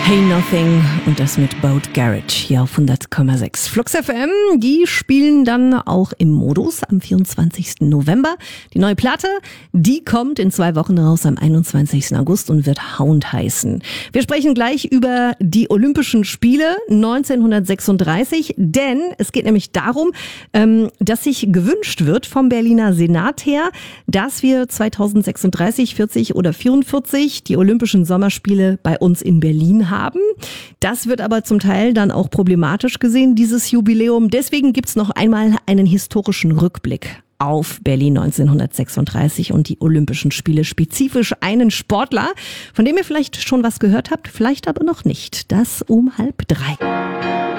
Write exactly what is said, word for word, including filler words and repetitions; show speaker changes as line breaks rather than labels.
Hey Nothing und das mit Boat Garage hier auf hundert Komma sechs. Flux F M, die spielen dann auch im Modus am vierundzwanzigsten November. Die neue Platte, die kommt in zwei Wochen raus am einundzwanzigsten August und wird Hound heißen. Wir sprechen gleich über die Olympischen Spiele neunzehnhundertsechsunddreißig, denn es geht nämlich darum, dass sich gewünscht wird vom Berliner Senat her, dass wir zweitausendsechsunddreißig, vierzig oder vierundvierzig die Olympischen Sommerspiele bei uns in Berlin haben. Haben. Das wird aber zum Teil dann auch problematisch gesehen, dieses Jubiläum. Deswegen gibt's noch einmal einen historischen Rückblick auf Berlin neunzehnhundertsechsunddreißig und die Olympischen Spiele, spezifisch einen Sportler, von dem ihr vielleicht schon was gehört habt, vielleicht aber noch nicht. Das um halb drei.